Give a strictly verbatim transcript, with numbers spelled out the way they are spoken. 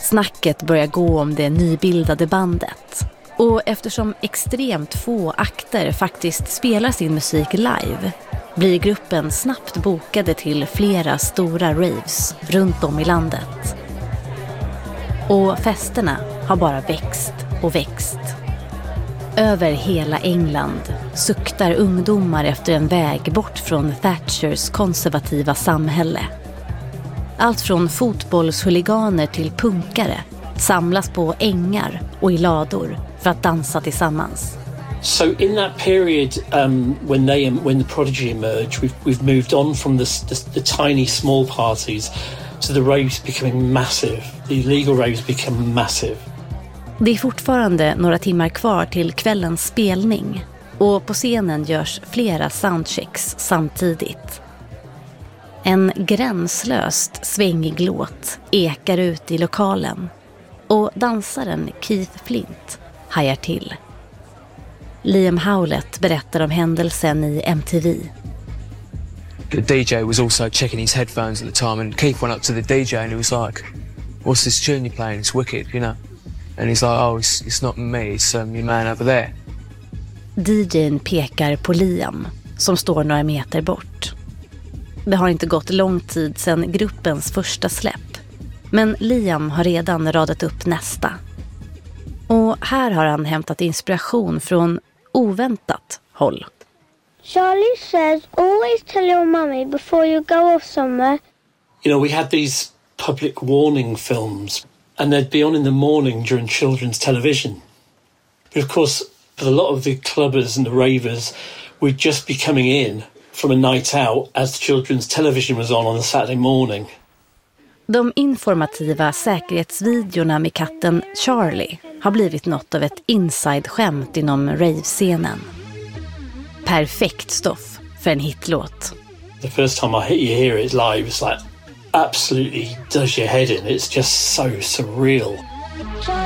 Snacket börjar gå om det nybildade bandet. Och eftersom extremt få akter faktiskt spelar sin musik live blir gruppen snabbt bokade till flera stora raves runt om i landet. Och festerna har bara växt och växt. Över hela England suktar ungdomar efter en väg bort från Thatchers konservativa samhälle. Allt från fotbollshuliganer till punkare samlas på ängar och i lador för att dansa tillsammans. So in that period um, when they when the Prodigy emerged, we've we've moved on from the, the the tiny small parties to the raves becoming massive. The illegal raves become massive. Det är fortfarande några timmar kvar till kvällens spelning och på scenen görs flera soundchecks samtidigt. En gränslöst svängig låt ekar ut i lokalen och dansaren Keith Flint hajar till. Liam Howlett berättar om händelsen i M T V. The D J was also checking his headphones at the time and Keith went up to the D J and he was like, "What's this tune you're playing? It's wicked, you know." And he's like, "Oh, it's, it's not me, it's um, your man over there." D J:n pekar på Liam som står några meter bort. Det har inte gått lång tid sedan gruppens första släpp. Men Liam har redan radat upp nästa. Och här har han hämtat inspiration från oväntat håll. Charlie says, always tell your mummy before you go off somewhere. You know, we had these public warning films and they'd be on in the morning during children's television. But of course, for a lot of the clubbers and the ravers, we'd just be coming in from a night out as the children's television was on on a Saturday morning. De informativa säkerhetsvideorna med katten Charlie har blivit något av ett inside-skämt inom rave-scenen. Perfekt stoff för en hitlåt. The first time I you hear it live, it's like absolutely does your head in. It's just so surreal.